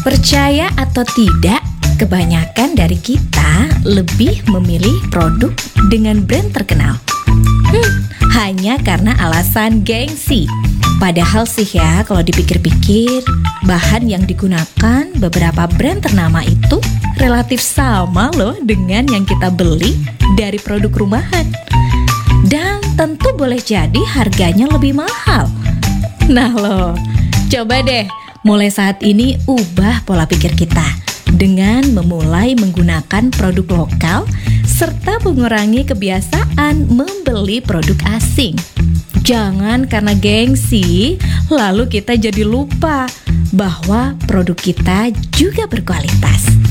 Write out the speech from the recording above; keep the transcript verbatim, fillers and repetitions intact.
Percaya atau tidak, kebanyakan dari kita lebih memilih produk dengan brand terkenal. Hmm, hanya karena alasan gengsi. Padahal sih ya, kalau dipikir-pikir, bahan yang digunakan beberapa brand ternama itu relatif sama loh dengan yang kita beli dari produk rumahan. Dan tentu boleh jadi harganya lebih mahal. Nah loh, coba deh mulai saat ini ubah pola pikir kita dengan memulai menggunakan produk lokal serta mengurangi kebiasaan membeli produk asing. Jangan karena gengsi, lalu kita jadi lupa bahwa produk kita juga berkualitas.